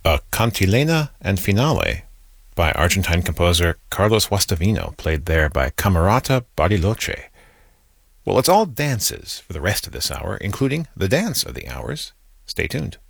A Cantilena and Finale by Argentine composer Carlos Guastavino, played there by Camerata Bariloche. Well, it's all dances for the rest of this hour, including the dance of the hours. Stay tuned.